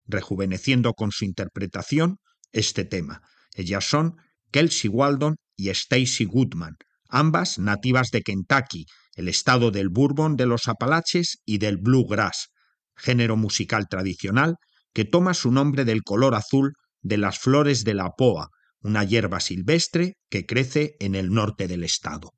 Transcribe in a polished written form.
rejuveneciendo con su interpretación este tema. Ellas son Kelsey Waldon y Stacy Goodman, ambas nativas de Kentucky, el estado del Bourbon de los Apalaches y del Bluegrass, género musical tradicional que toma su nombre del color azul de las flores de la poa, una hierba silvestre que crece en el norte del estado.